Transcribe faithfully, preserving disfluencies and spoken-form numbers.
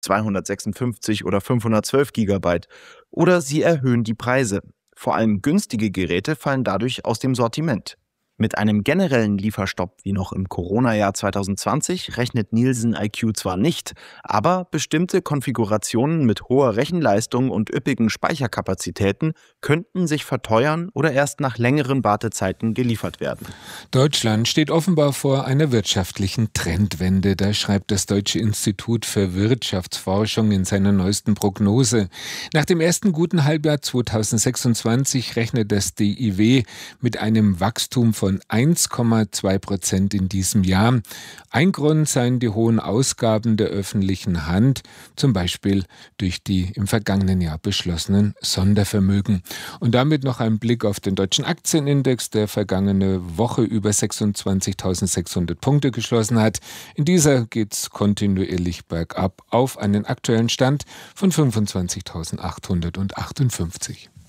zweihundertsechsundfünfzig oder fünfhundertzwölf Gigabyte. Oder sie erhöhen die Preise. Vor allem günstige Geräte fallen dadurch aus dem Sortiment. Mit einem generellen Lieferstopp wie noch im Corona-Jahr zwanzig zwanzig rechnet Nielsen I Q zwar nicht, aber bestimmte Konfigurationen mit hoher Rechenleistung und üppigen Speicherkapazitäten könnten sich verteuern oder erst nach längeren Wartezeiten geliefert werden. Deutschland steht offenbar vor einer wirtschaftlichen Trendwende. Das schreibt das Deutsche Institut für Wirtschaftsforschung in seiner neuesten Prognose. Nach dem ersten guten Halbjahr zwanzig sechsundzwanzig rechnet das D I W mit einem Wachstum von eins Komma zwei Prozent in diesem Jahr. Ein Grund seien die hohen Ausgaben der öffentlichen Hand, zum Beispiel durch die im vergangenen Jahr beschlossenen Sondervermögen. Und damit noch ein Blick auf den deutschen Aktienindex, der vergangene Woche über sechsundzwanzigtausendsechshundert Punkte geschlossen hat. In dieser geht es kontinuierlich bergab auf einen aktuellen Stand von fünfundzwanzigtausendachthundertachtundfünfzig.